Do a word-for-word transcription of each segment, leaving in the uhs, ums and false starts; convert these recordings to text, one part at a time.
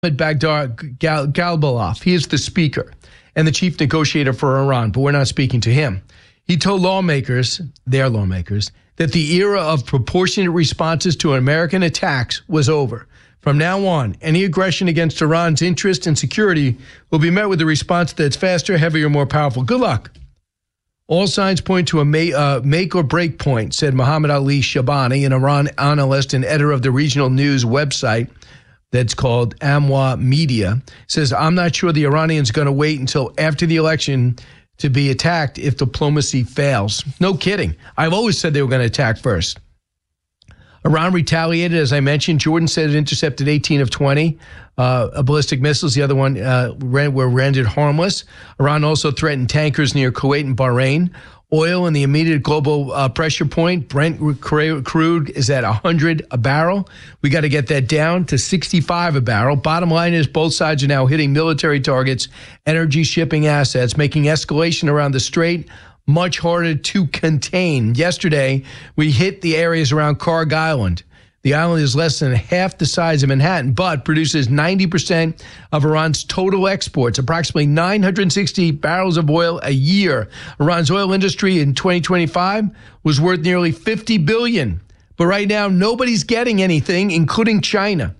Baghdad Galbaloff. He is the speaker and the chief negotiator for Iran, but we're not speaking to him. He told lawmakers, their lawmakers, that the era of proportionate responses to American attacks was over. From now on, any aggression against Iran's interest and security will be met with a response that's faster, heavier, more powerful. Good luck. All signs point to a may, uh, make or break point, said Mohammad Ali Shabani, an Iran analyst and editor of the regional news website that's called Amwa Media. Says, I'm not sure the Iranians are going to wait until after the election to be attacked if diplomacy fails. No kidding. I've always said they were going to attack first. Iran retaliated, as I mentioned. Jordan said it intercepted eighteen of twenty uh, ballistic missiles. The other one uh, were rendered harmless. Iran also threatened tankers near Kuwait and Bahrain. Oil in the immediate global uh, pressure point, Brent crude is at one hundred a barrel. We got to get that down to sixty-five a barrel. Bottom line is both sides are now hitting military targets, energy shipping assets, making escalation around the strait much harder to contain. Yesterday, we hit the areas around Karg Island. The island is less than half the size of Manhattan, but produces ninety percent of Iran's total exports, approximately nine hundred sixty barrels of oil a year. Iran's oil industry in twenty twenty-five was worth nearly fifty billion dollars. But right now, nobody's getting anything, including China.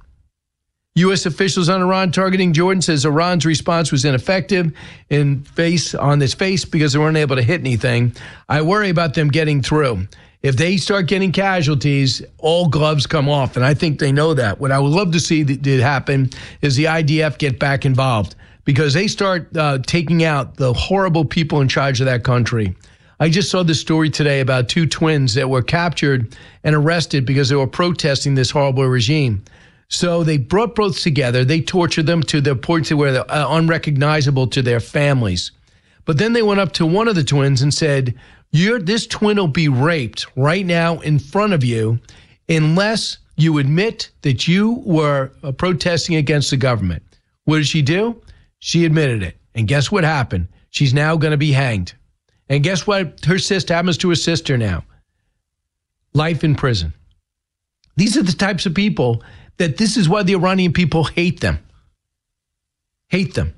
U S officials on Iran targeting Jordan says Iran's response was ineffective in face on its face because they weren't able to hit anything. I worry about them getting through. If they start getting casualties, all gloves come off, and I think they know that. What I would love to see that did happen is the I D F get back involved because they start uh, taking out the horrible people in charge of that country. I just saw this story today about two twins that were captured and arrested because they were protesting this horrible regime. So they brought both together. They tortured them to the point where they're uh, unrecognizable to their families. But then they went up to one of the twins and said, You're, this twin will be raped right now in front of you unless you admit that you were uh, protesting against the government. What did she do? She admitted it. And guess what happened? She's now going to be hanged. And guess what her sister happens to her sister now? Life in prison. These are the types of people that this is why the Iranian people hate them. Hate them.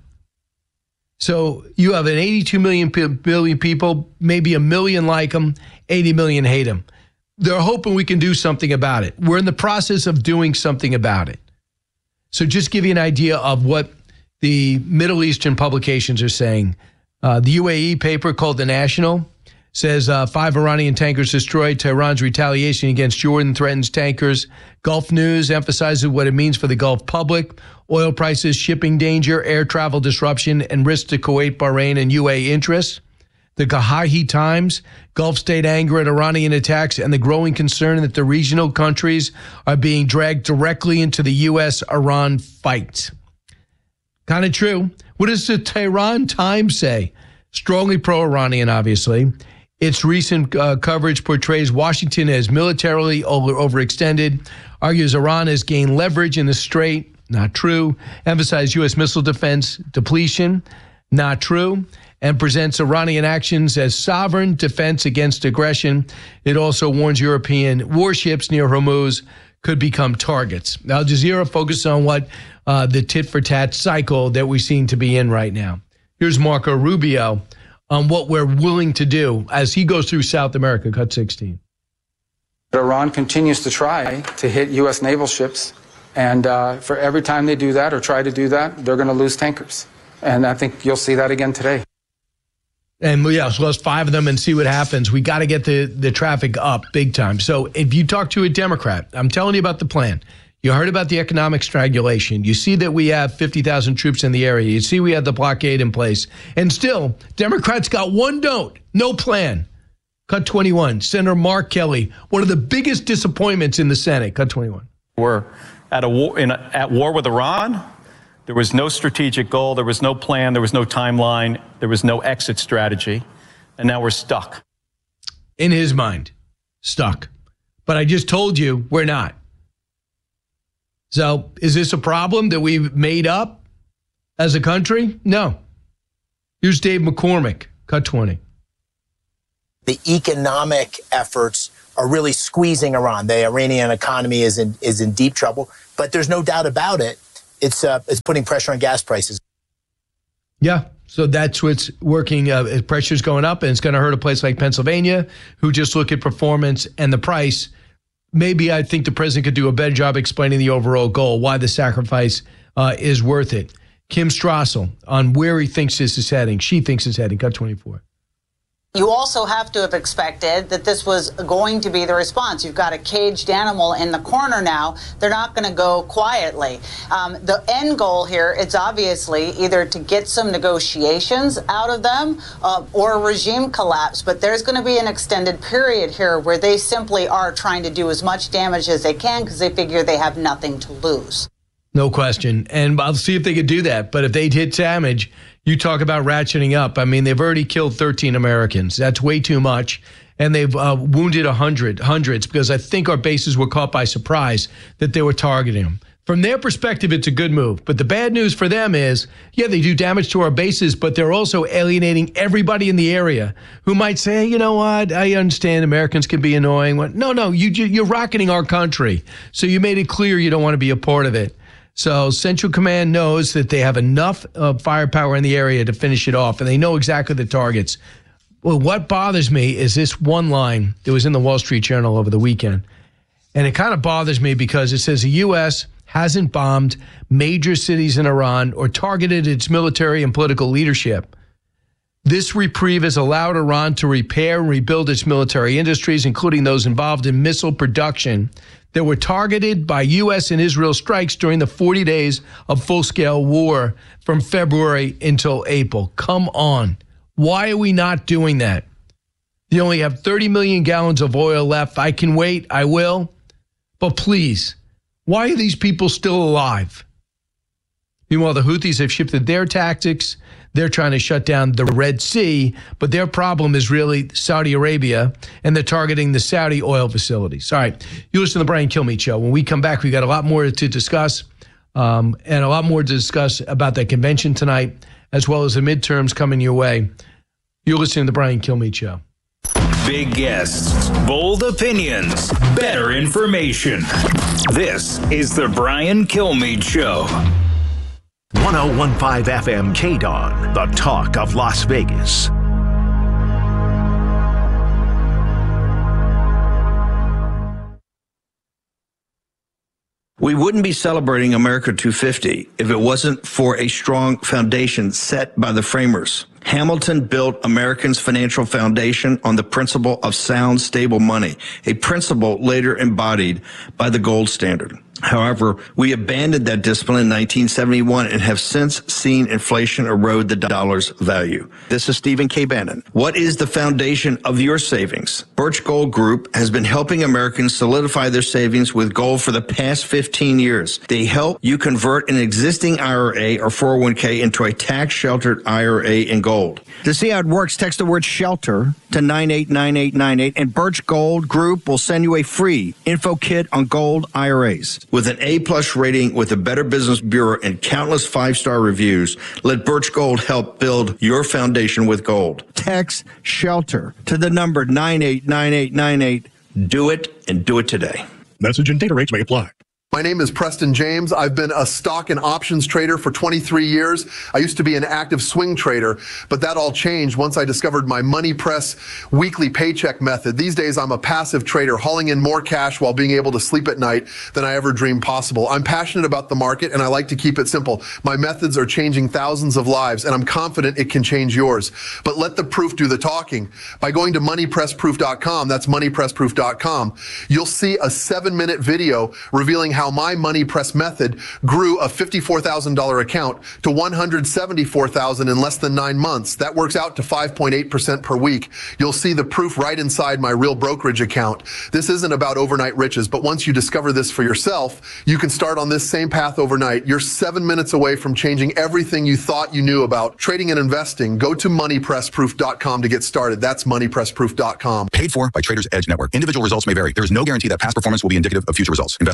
So you have an eighty-two million billion people, maybe a million like them, eighty million hate them. They're hoping we can do something about it. We're in the process of doing something about it. So just give you an idea of what the Middle Eastern publications are saying. Uh, the U A E paper called The National says uh, five Iranian tankers destroyed. Tehran's retaliation against Jordan threatens tankers. Gulf News emphasizes what it means for the Gulf public. Oil prices, shipping danger, air travel disruption, and risk to Kuwait, Bahrain, and U A E interests. The Kahahi Times, Gulf state anger at Iranian attacks and the growing concern that the regional countries are being dragged directly into the U S Iran fight. Kind of true. What does the Tehran Times say? Strongly pro-Iranian, obviously. Its recent uh, coverage portrays Washington as militarily over- overextended, argues Iran has gained leverage in the strait. Not true. Emphasizes U S missile defense depletion. Not true. And presents Iranian actions as sovereign defense against aggression. It also warns European warships near Hormuz could become targets. Al Jazeera focuses on what uh, the tit-for-tat cycle that we seem to be in right now. Here's Marco Rubio on what we're willing to do as he goes through South America. Cut sixteen. Iran continues to try to hit U S naval ships. And uh, for every time they do that or try to do that, they're going to lose tankers. And I think you'll see that again today. And yeah, so let's five of them and see what happens. We got to get the, the traffic up big time. So if you talk to a Democrat, I'm telling you about the plan. You heard about the economic strangulation. You see that we have fifty thousand troops in the area. You see we have the blockade in place. And still, Democrats got one note, no plan. Cut twenty-one. Senator Mark Kelly, one of the biggest disappointments in the Senate. Cut twenty-one. We're at, a war, in a, at war with Iran. There was no strategic goal. There was no plan. There was no timeline. There was no exit strategy. And now we're stuck. In his mind, stuck. But I just told you we're not. So is this a problem that we've made up as a country? No. Here's Dave McCormick, cut twenty. The economic efforts are really squeezing Iran. The Iranian economy is in, is in deep trouble. But there's no doubt about it. it's uh, it's putting pressure on gas prices. Yeah, so that's what's working. Uh, pressure's going up, and it's going to hurt a place like Pennsylvania, who just look at performance and the price. Maybe I think the president could do a better job explaining the overall goal, why the sacrifice uh, is worth it. Kim Strassel on where he thinks this is heading. She thinks it's heading. Cut twenty-four. You also have to have expected that this was going to be the response. You've got a caged animal in the corner now. They're not going to go quietly. Um, the end goal here is obviously either to get some negotiations out of them uh, or a regime collapse. But there's going to be an extended period here where they simply are trying to do as much damage as they can because they figure they have nothing to lose. No question. And I'll see if they could do that. But if they'd hit damage, you talk about ratcheting up. I mean, they've already killed thirteen Americans. That's way too much. And they've uh, wounded one hundred, hundreds, because I think our bases were caught by surprise that they were targeting them. From their perspective, it's a good move. But the bad news for them is, yeah, they do damage to our bases, but they're also alienating everybody in the area who might say, you know what, I understand Americans can be annoying. No, no, you, you're rocketing our country. So you made it clear you don't want to be a part of it. So Central Command knows that they have enough uh, firepower in the area to finish it off, and they know exactly the targets. Well, what bothers me is this one line that was in the Wall Street Journal over the weekend. And it kind of bothers me because it says the U S hasn't bombed major cities in Iran or targeted its military and political leadership. This reprieve has allowed Iran to repair and rebuild its military industries, including those involved in missile production that were targeted by U S and Israel strikes during the forty days of full-scale war from February until April. Come on. Why are we not doing that? You only have thirty million gallons of oil left. I can wait. I will. But please, why are these people still alive? Meanwhile, the Houthis have shifted their tactics. They're trying to shut down the Red Sea, but their problem is really Saudi Arabia, and they're targeting the Saudi oil facilities. All right, you listen to the Brian Kilmeade Show. When we come back, we got a lot more to discuss, um, and a lot more to discuss about that convention tonight, as well as the midterms coming your way. You're listening to the Brian Kilmeade Show. Big guests, bold opinions, better information. This is the Brian Kilmeade Show. one oh one point five F M K D O N, the talk of Las Vegas. We wouldn't be celebrating America two fifty if it wasn't for a strong foundation set by the framers. Hamilton built Americans' financial foundation on the principle of sound, stable money, a principle later embodied by the gold standard. However, we abandoned that discipline in nineteen seventy-one and have since seen inflation erode the dollar's value. This is Stephen K. Bannon. What is the foundation of your savings? Birch Gold Group has been helping Americans solidify their savings with gold for the past fifteen years. They help you convert an existing I R A or four oh one k into a tax-sheltered I R A in gold. To see how it works, text the word SHELTER to nine eight nine eight nine eight, and Birch Gold Group will send you a free info kit on gold I R As. With an A-plus rating with the Better Business Bureau and countless five-star reviews, let Birch Gold help build your foundation with gold. Text SHELTER to the number nine eight nine eight nine eight. Do it, and do it today. Message and data rates may apply. My name is Preston James. I've been a stock and options trader for twenty-three years. I used to be an active swing trader, but that all changed once I discovered my Money Press weekly paycheck method. These days, I'm a passive trader, hauling in more cash while being able to sleep at night than I ever dreamed possible. I'm passionate about the market, and I like to keep it simple. My methods are changing thousands of lives, and I'm confident it can change yours. But let the proof do the talking. By going to money press proof dot com, that's money press proof dot com, you'll see a seven-minute video revealing how how my Money Press method grew a fifty-four thousand dollars account to one hundred seventy-four thousand dollars in less than nine months. That works out to five point eight percent per week. You'll see the proof right inside my real brokerage account. This isn't about overnight riches, but once you discover this for yourself, you can start on this same path overnight. You're seven minutes away from changing everything you thought you knew about trading and investing. Go to money press proof dot com to get started. That's money press proof dot com. Paid for by Traders Edge Network. Individual results may vary. There is no guarantee that past performance will be indicative of future results. Invest wisely.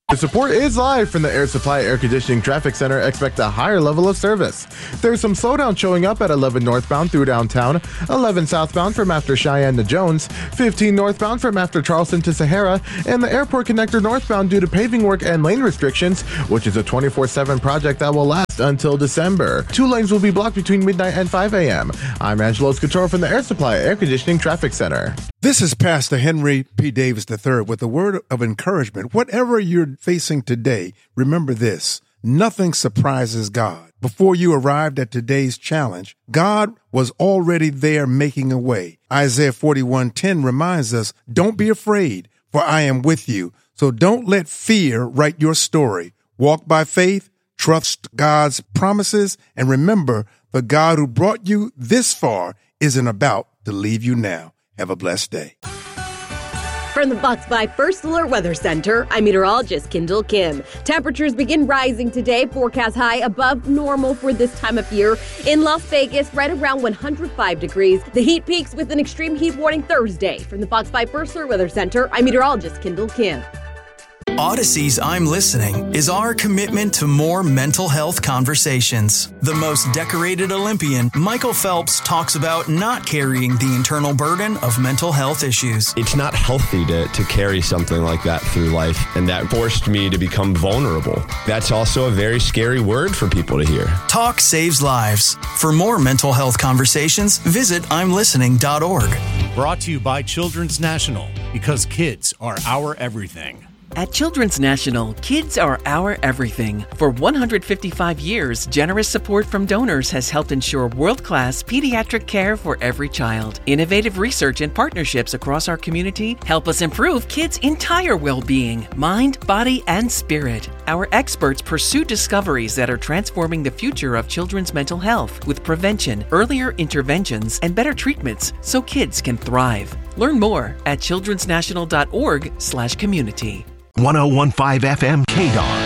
The support is live from the Air Supply Air Conditioning Traffic Center. Expect a higher level of service. There's some slowdown showing up at eleven northbound through downtown, eleven southbound from after Cheyenne to Jones, fifteen northbound from after Charleston to Sahara, and the airport connector northbound due to paving work and lane restrictions, which is a twenty-four seven project that will last until December. Two lanes will be blocked between midnight and five a.m. I'm Angelo Scatore from the Air Supply Air Conditioning Traffic Center. This is Pastor Henry P. Davis the third with a word of encouragement. Whatever you're facing today, remember this: nothing surprises God. Before you arrived at today's challenge, God was already there making a way. Isaiah forty-one ten reminds us, don't be afraid, for I am with you. So don't let fear write your story. Walk by faith, trust God's promises, and remember, the God who brought you this far isn't about to leave you now. Have a blessed day. From the Fox five First Alert Weather Center, I'm meteorologist Kendall Kim. Temperatures begin rising today. Forecast high above normal for this time of year. In Las Vegas, right around one hundred five degrees. The heat peaks with an extreme heat warning Thursday. From the Fox five First Alert Weather Center, I'm meteorologist Kendall Kim. Odyssey's I'm Listening is our commitment to more mental health conversations. The most decorated Olympian, Michael Phelps, talks about not carrying the internal burden of mental health issues. It's not healthy to, to carry something like that through life, and that forced me to become vulnerable. That's also a very scary word for people to hear. Talk saves lives. For more mental health conversations, visit I'm listening dot org. Brought to you by Children's National, because kids are our everything. At Children's National, kids are our everything. For one hundred fifty-five years, generous support from donors has helped ensure world-class pediatric care for every child. Innovative research and partnerships across our community help us improve kids' entire well-being, mind, body, and spirit. Our experts pursue discoveries that are transforming the future of children's mental health with prevention, earlier interventions, and better treatments so kids can thrive. Learn more at childrens national dot org slash community. one oh one point five F M K D A R.